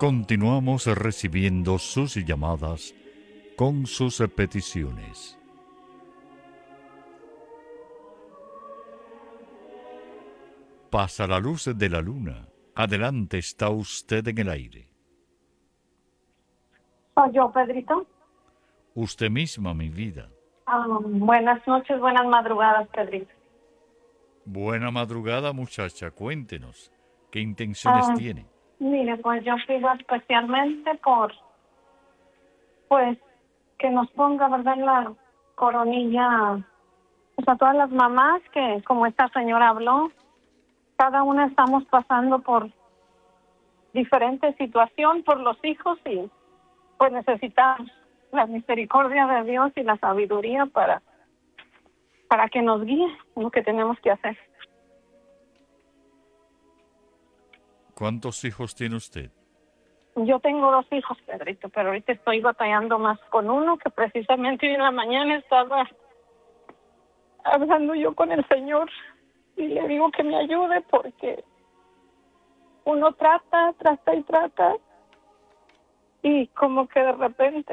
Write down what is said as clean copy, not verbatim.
Continuamos recibiendo sus llamadas con sus peticiones. Pasa la luz de la luna. Adelante, está usted en el aire. ¿Soy yo, Pedrito? Usted misma, mi vida. Buenas noches, buenas madrugadas, Pedrito. Buena madrugada, muchacha. Cuéntenos, ¿qué intenciones Ah, tiene? Mire, pues yo pido especialmente pues, que nos ponga, ¿verdad?, la coronilla, pues a todas las mamás que, como esta señora habló, cada una estamos pasando por diferente situación por los hijos y pues necesitamos la misericordia de Dios y la sabiduría para que nos guíe en lo que tenemos que hacer. ¿Cuántos hijos tiene usted? Yo tengo 2 hijos, Pedrito, pero ahorita estoy batallando más con uno que precisamente hoy en la mañana estaba hablando yo con el Señor y le digo que me ayude porque uno trata y como que de repente